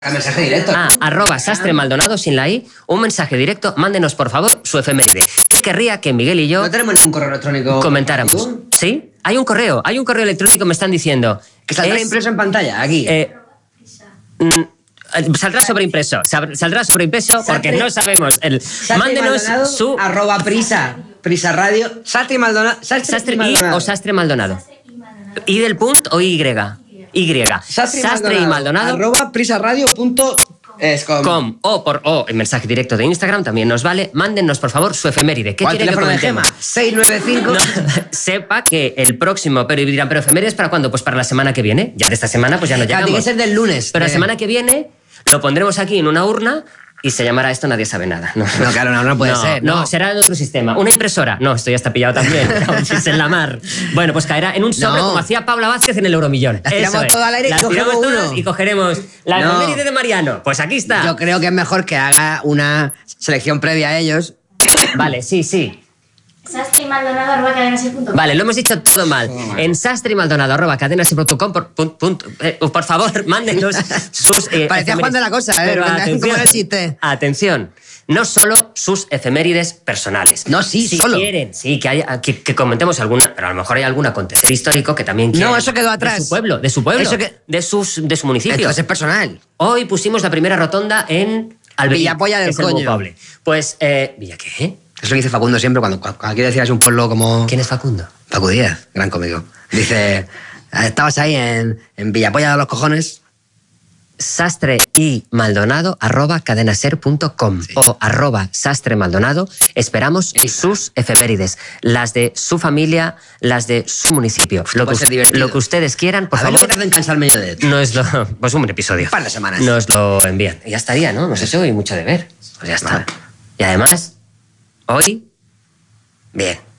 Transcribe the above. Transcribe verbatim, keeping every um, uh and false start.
Mensaje directo. Ah, arroba Sastre Maldonado sin la I. Un mensaje directo. Mándenos, por favor, su efeméride. ¿Qué querría que Miguel y yo... No tenemos ningún correo electrónico. Comentáramos. ¿Sí? Hay un correo. Hay un correo electrónico, me están diciendo. Que saldrá es, impreso en pantalla, aquí. Eh, mm, saldrá sobreimpreso. Saldrá sobreimpreso porque no sabemos. El, mándenos su... Arroba prisa. Prisa radio. Sastre Maldonado. Sastre, Sastre Maldonado. I o Sastre Maldonado. ¿I del punto o Y? Y. Sastre, Sastre y Maldonado. Arroba prisaradio punto com. Com. O por o el mensaje directo de Instagram también nos vale. Mándennos, por favor, su efeméride. ¿Qué quiere que comentemos? seis nueve cinco. No, sepa que el próximo, pero dirán, ¿pero efemérides para cuándo? Pues para la semana que viene. Ya de esta semana pues ya no llegamos. Tiene que ser del lunes. Pero de... la semana que viene lo pondremos aquí en una urna. Y se llamará esto Nadie Sabe Nada. No, no claro, no, no puede no, ser. No. no, será en otro sistema. Una impresora. No, esto ya está pillado también. Es en la mar. Bueno, pues caerá en un sobre no. como hacía Paula Vázquez en el Euromillón. Las tiramos todo al aire y cogemos uno. Y cogeremos la no. efeméride de Mariano. Pues aquí está. Yo creo que es mejor que haga una selección previa a ellos. Vale, sí, sí. Sastre y Maldonado arroba cadenaser punto com. Vale, lo hemos dicho todo mal. Oh, en Sastre y Maldonado arroba cadenaser punto com por, por, eh, por favor, mándenos sus... Eh, Parecía Juan de la Cosa, ¿eh? Pero atención, el chiste. Atención, no solo sus efemérides personales. No, sí, si solo. Si quieren, sí, que, haya, que, que comentemos alguna, pero a lo mejor hay algún acontecer histórico que también quieren. No, eso quedó atrás. De su pueblo, de su pueblo, eso que... de, sus, de su municipio. Entonces es personal. Hoy pusimos la primera rotonda en Alberí. Villapolla del coño. Pues, eh, ¿Villa qué? Es lo que dice Facundo siempre cuando, cuando quiere decir es un pueblo como... ¿Quién es Facundo? Facu Díaz, gran cómico. Dice, estabas ahí en, en Villapolla de los cojones. Sastre y Maldonado arroba cadenaser punto com sí. o arroba Sastre Maldonado. Esperamos sí. sus efemérides, las de su familia, las de su municipio. Lo que, lo que ustedes quieran, por a favor. A ver, no te hacen cansar medio de... Nos lo, pues un episodio. Para las semanas. Nos lo envían. Y ya estaría, ¿no? No sé si hay mucho de ver. Pues ya está. Vale. Y además... Hoy, bien.